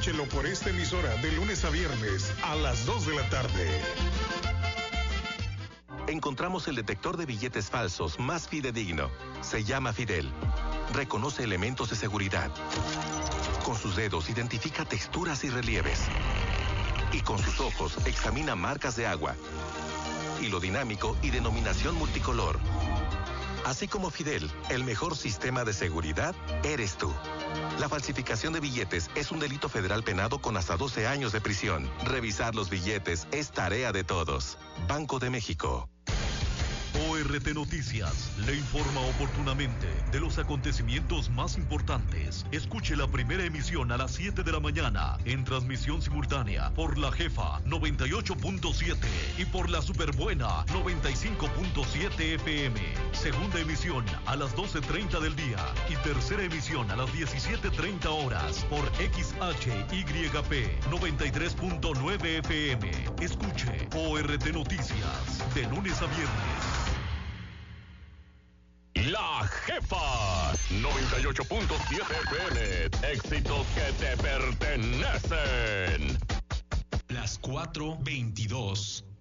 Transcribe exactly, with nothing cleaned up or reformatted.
Escúchelo por esta emisora de lunes a viernes a las dos de la tarde. Encontramos el detector de billetes falsos más fidedigno. Se llama Fidel. Reconoce elementos de seguridad. Con sus dedos identifica texturas y relieves. Y con sus ojos examina marcas de agua, hilo dinámico y denominación multicolor. Así como Fidel, el mejor sistema de seguridad eres tú. La falsificación de billetes es un delito federal penado con hasta doce años de prisión. Revisar los billetes es tarea de todos. Banco de México. O R T Noticias le informa oportunamente de los acontecimientos más importantes. Escuche la primera emisión a las siete de la mañana en transmisión simultánea por La Jefa noventa y ocho punto siete y por La Superbuena noventa y cinco punto siete F M. Segunda emisión a las doce treinta del día y tercera emisión a las diecisiete treinta horas por X H Y P noventa y tres punto nueve F M. Escuche O R T Noticias de lunes a viernes. La Jefa noventa y ocho punto siete F M. Éxitos que te pertenecen. Las cuatro veintidós.